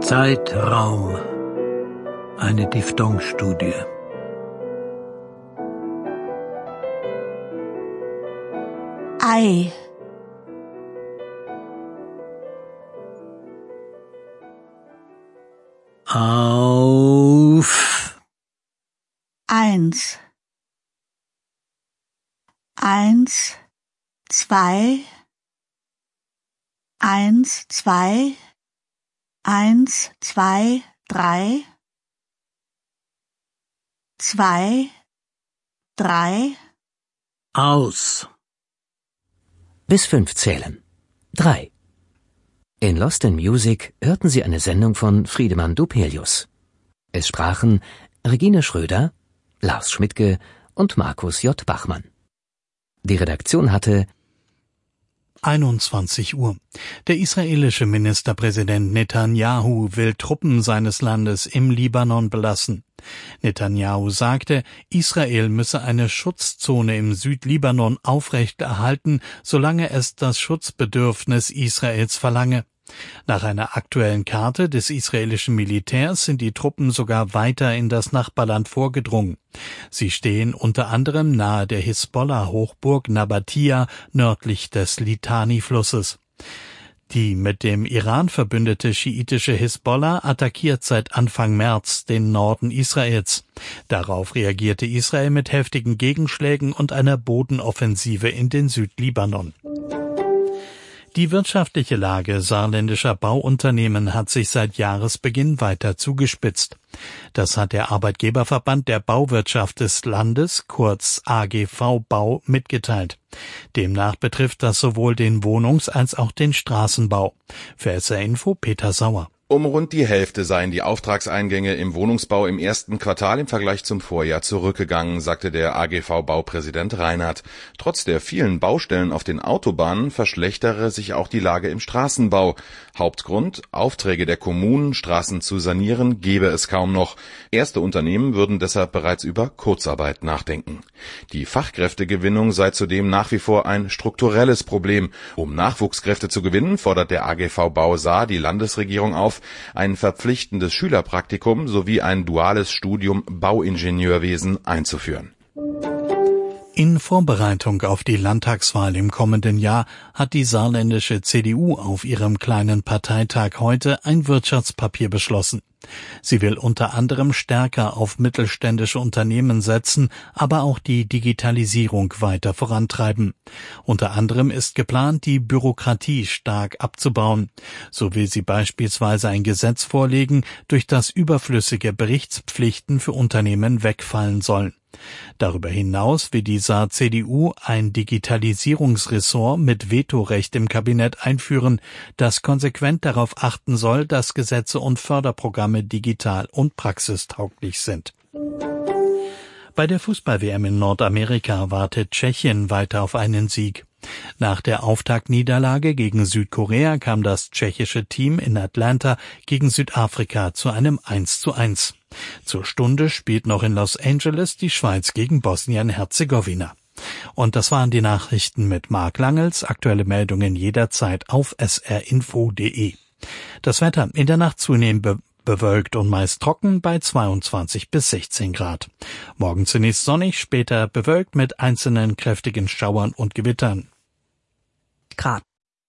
Zeitraum. Eine Diphthongstudie. Ei. Auf. 1. 1, 2. 1, 2. 1, 2, 3. 2, 3. Aus. Bis 5 zählen. 3. In Lost in Music hörten Sie eine Sendung von Friedemann Dupelius. Es sprachen Regine Schröder, Lars Schmidtke und Markus J. Bachmann. Die Redaktion hatte 21 Uhr. Der israelische Ministerpräsident Netanyahu will Truppen seines Landes im Libanon belassen. Netanyahu sagte, Israel müsse eine Schutzzone im Südlibanon aufrechterhalten, solange es das Schutzbedürfnis Israels verlange. Nach einer aktuellen Karte des israelischen Militärs sind die Truppen sogar weiter in das Nachbarland vorgedrungen. Sie stehen unter anderem nahe der Hisbollah-Hochburg Nabatia nördlich des Litani-Flusses. Die mit dem Iran verbündete schiitische Hisbollah attackiert seit Anfang März den Norden Israels. Darauf reagierte Israel mit heftigen Gegenschlägen und einer Bodenoffensive in den Südlibanon. Die wirtschaftliche Lage saarländischer Bauunternehmen hat sich seit Jahresbeginn weiter zugespitzt. Das hat der Arbeitgeberverband der Bauwirtschaft des Landes, kurz AGV Bau, mitgeteilt. Demnach betrifft das sowohl den Wohnungs- als auch den Straßenbau. Für SR Info Peter Sauer. Um rund die Hälfte seien die Auftragseingänge im Wohnungsbau im ersten Quartal im Vergleich zum Vorjahr zurückgegangen, sagte der AGV-Baupräsident Reinhardt. Trotz der vielen Baustellen auf den Autobahnen verschlechtere sich auch die Lage im Straßenbau. Hauptgrund: Aufträge der Kommunen, Straßen zu sanieren, gebe es kaum noch. Erste Unternehmen würden deshalb bereits über Kurzarbeit nachdenken. Die Fachkräftegewinnung sei zudem nach wie vor ein strukturelles Problem. Um Nachwuchskräfte zu gewinnen, fordert der AGV Bau Saar die Landesregierung auf, ein verpflichtendes Schülerpraktikum sowie ein duales Studium Bauingenieurwesen einzuführen. In Vorbereitung auf die Landtagswahl im kommenden Jahr hat die saarländische CDU auf ihrem kleinen Parteitag heute ein Wirtschaftspapier beschlossen. Sie will unter anderem stärker auf mittelständische Unternehmen setzen, aber auch die Digitalisierung weiter vorantreiben. Unter anderem ist geplant, die Bürokratie stark abzubauen. So will sie beispielsweise ein Gesetz vorlegen, durch das überflüssige Berichtspflichten für Unternehmen wegfallen sollen. Darüber hinaus will die Saar-CDU ein Digitalisierungsressort mit Vetorecht im Kabinett einführen, das konsequent darauf achten soll, dass Gesetze und Förderprogramme digital und praxistauglich sind. Bei der Fußball-WM in Nordamerika wartet Tschechien weiter auf einen Sieg. Nach der Auftaktniederlage gegen Südkorea kam das tschechische Team in Atlanta gegen Südafrika zu einem 1:1. Zur Stunde spielt noch in Los Angeles die Schweiz gegen Bosnien-Herzegowina. Und das waren die Nachrichten mit Marc Langels. Aktuelle Meldungen jederzeit auf srinfo.de. Das Wetter in der Nacht zunehmend bewölkt und meist trocken bei 22 bis 16 Grad. Morgen zunächst sonnig, später bewölkt mit einzelnen kräftigen Schauern und Gewittern. Grad.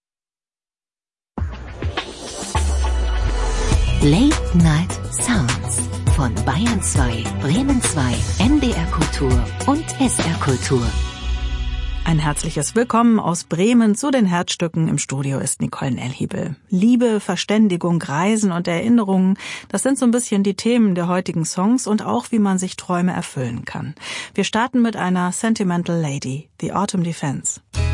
Late Night Sounds von Bayern 2, Bremen 2, NDR Kultur und SR Kultur. Ein herzliches Willkommen aus Bremen zu den Herzstücken. Im Studio ist Nicole Nellhiebel. Liebe, Verständigung, Reisen und Erinnerungen, das sind so ein bisschen die Themen der heutigen Songs und auch, wie man sich Träume erfüllen kann. Wir starten mit einer Sentimental Lady, The Autumn Defense.